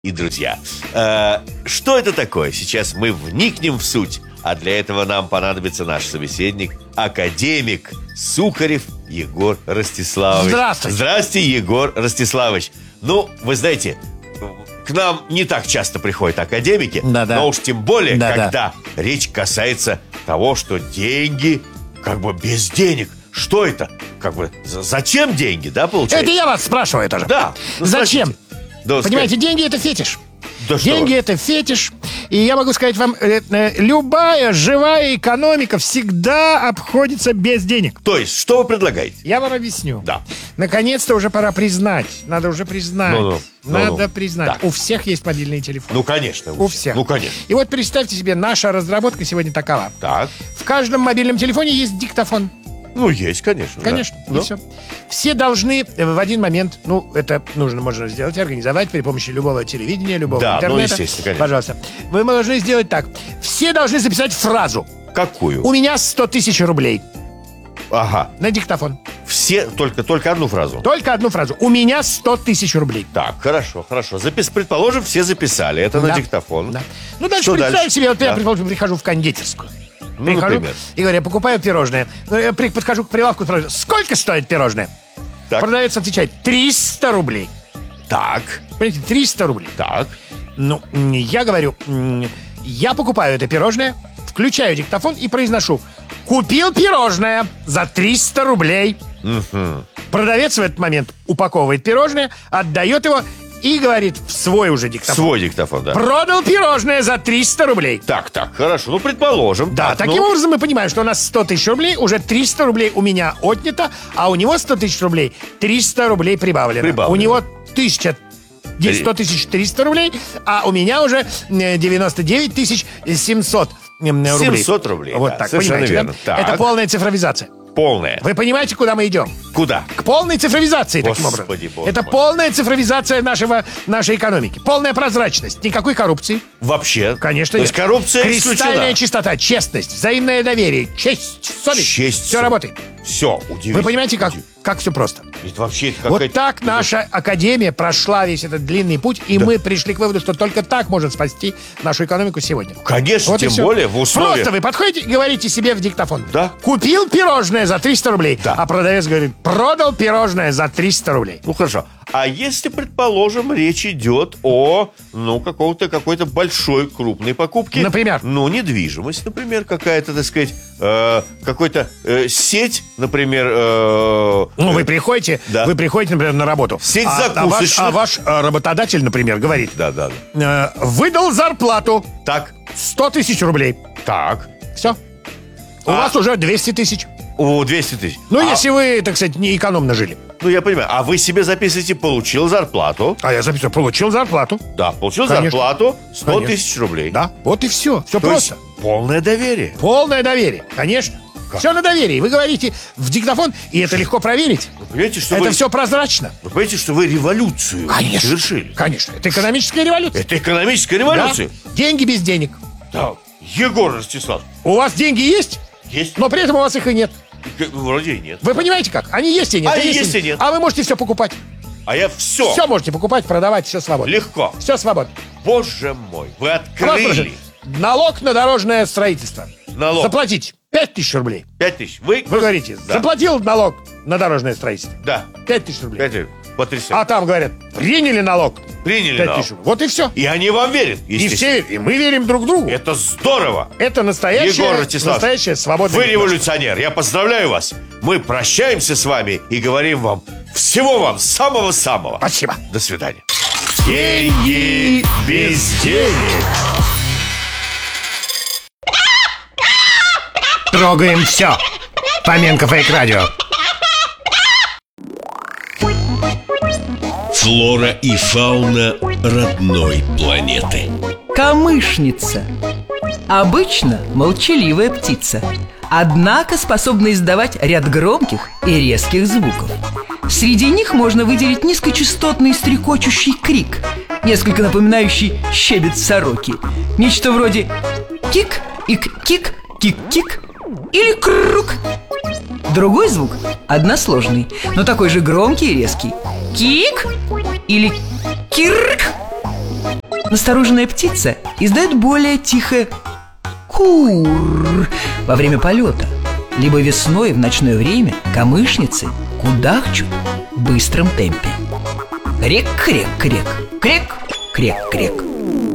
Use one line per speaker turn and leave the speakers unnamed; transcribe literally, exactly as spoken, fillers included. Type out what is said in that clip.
и друзья. э, Что это такое? Сейчас мы вникнем в суть. А для этого нам понадобится наш собеседник, академик Сухарев Егор Ростиславович.
Здравствуйте.
Здравствуйте, Егор Ростиславович. Ну, вы знаете, к нам не так часто приходят академики,
Да-да.
но уж тем более,
Да-да.
когда речь касается того, что деньги как бы без денег. Что это? Как бы за- зачем деньги, да, получается?
Это я вас спрашиваю тоже.
Да. Ну,
Зачем?
спросите. Да,
Понимаете,
скажите.
деньги — это фетиш.
Да что
Деньги —
вы.
это фетиш. И я могу сказать вам, э, э, любая живая экономика всегда обходится без денег.
То есть, что вы предлагаете?
Я вам объясню.
Да.
Наконец-то уже пора признать. Надо уже признать.
Ну-ну,
Надо
ну-ну.
признать.
Так.
У всех есть мобильные телефоны.
Ну, конечно.
У всех.
Ну, конечно.
И вот представьте себе, наша разработка сегодня такова.
Так.
В каждом мобильном телефоне есть диктофон.
Ну, есть, конечно.
Конечно,
да.
и
Ну,
все. Все должны в один момент, ну, это нужно, можно сделать, организовать при помощи любого телевидения, любого
Да, ну,
интернета.
естественно, конечно.
Пожалуйста. Вы должны сделать так. Все должны записать фразу.
Какую?
У меня сто тысяч рублей
Ага.
на диктофон.
Все, только, только одну фразу.
Только одну фразу. У меня сто тысяч рублей.
Так, хорошо, хорошо. Запис... Предположим, все записали. Это
Да.
на диктофон.
Да. Ну, дальше
Что
представь
дальше?
себе, вот я,
Да.
предположим, прихожу в кондитерскую.
Ну,
Прихожу
например.
и говорю, я покупаю пирожное. Ну, я при- подхожу к прилавку, спрашиваю, сколько стоит пирожное?
Так.
Продавец отвечает, триста рублей.
Так,
Понимаете, триста рублей.
так.
Ну, м, я говорю, м, я покупаю это пирожное, включаю диктофон и произношу: купил пирожное за триста рублей. Продавец в этот момент упаковывает пирожное, отдает его и говорит в свой уже диктофон:
Свой диктофон, да.
продал пирожное за триста рублей.
Так, так, хорошо. Ну, предположим.
Да,
Так,
таким
ну,
образом мы понимаем, что у нас сто тысяч рублей, уже триста рублей у меня отнято, а у него сто тысяч рублей, триста рублей прибавлено.
Прибавлено.
У него тысяча, сто тысяч триста рублей, а у меня уже э, девяносто девять тысяч семьсот рублей.
семьсот рублей,
Вот
да,
так,
совершенно
понимаете,
верно.
да?
Так.
Это полная цифровизация.
Полное.
Вы понимаете, куда мы идем?
Куда?
К полной цифровизации, таким образом.
Господи, боже
Это
мой.
полная цифровизация нашего, нашей экономики. Полная прозрачность. Никакой коррупции.
Вообще.
Конечно,
То есть
нет.
коррупция
Кристальная
исключена.
чистота, честность, взаимное доверие, честь, совесть.
Честь,
Все
совесть.
работает.
Все, удивительно.
Вы понимаете, как, как все просто?
Это вообще это
Вот
какая-то-
так наша академия прошла весь этот длинный путь, и мы пришли к выводу, что только так может спасти нашу экономику сегодня.
Конечно,
Вот и
тем
всё.
более в условиях...
Просто вы подходите и говорите себе в диктофон:
Да.
купил пирожное за триста рублей,
Да.
а продавец говорит: продал пирожное за триста рублей.
Ну, хорошо. А если, предположим, речь идет о, ну, какого-то, какой-то большой, крупной покупке?
Например?
Ну, недвижимость, например, какая-то, так сказать, э, какой-то э, сеть, например... э,
Ну, вы
э,
приходите,
да.
вы приходите, например, на работу.
Сеть
а, а ваш,
закусочных.
а ваш э, работодатель, например, говорит:
Да, да, да.
э, выдал зарплату
Так,
сто тысяч рублей.
так.
Все. У
А-
вас уже двести тысяч.
О, двести тысяч.
Ну,
А,
если вы, так сказать, не экономно жили.
Ну, я понимаю. А вы себе записываете, получил зарплату.
А я записываю, получил зарплату.
Да, получил
Конечно.
зарплату сто
Конечно.
тысяч рублей.
Да, вот и все. Все
То
просто.
есть полное доверие.
Полное доверие, конечно. Все на доверии. Вы говорите в диктофон, и это легко проверить.
Вы понимаете, что
Это
вы...
все прозрачно.
Вы понимаете, что вы революцию
Конечно.
совершили?
Конечно. Это экономическая революция.
Это экономическая
Да?
революция.
Деньги без денег.
Да. Егор Ростиславович,
У вас деньги есть,
есть?
но при этом у вас их и нет.
Вроде и нет.
Вы понимаете как? Они есть и нет.
А
и
есть и нет.
А вы можете все покупать.
А я все.
Все можете покупать, продавать, все свободно.
Легко.
Все свободно.
Боже мой, вы
Просто же
открыли.
налог на дорожное строительство.
Налог.
Заплатить пять тысяч рублей.
Пять тысяч. Вы,
Вы говорите,
Да.
заплатил налог на дорожное строительство.
Да.
пять тысяч рублей.
Пять тысяч. Потрясающе.
А там говорят, приняли налог.
Приняли
пять
налог.
тысяч рублей. Вот и все.
И они вам верят,
И
естественно.
все, и мы верим друг другу.
Это здорово.
Это настоящая,
Егор Ростиславович,
настоящая свобода.
Вы революционер. Я поздравляю вас. Мы прощаемся с вами и говорим вам всего вам самого-самого.
Спасибо.
До свидания. Деньги без денег.
Трогаем все. Фоменко Фейк Радио.
Флора и фауна родной планеты.
Камышница. Обычно молчаливая птица, однако способна издавать ряд громких и резких звуков. Среди них можно выделить низкочастотный стрекочущий крик, несколько напоминающий щебет сороки. Нечто вроде кик, ик, кик, кик-кик или крук. Другой звук односложный, но такой же громкий и резкий. Кик или кирк. Настороженная птица издает более тихое «кур» во время полета. Либо весной в ночное время камышницы кудахчут в быстром темпе. Крек-крек-крек, крек-крек-крек.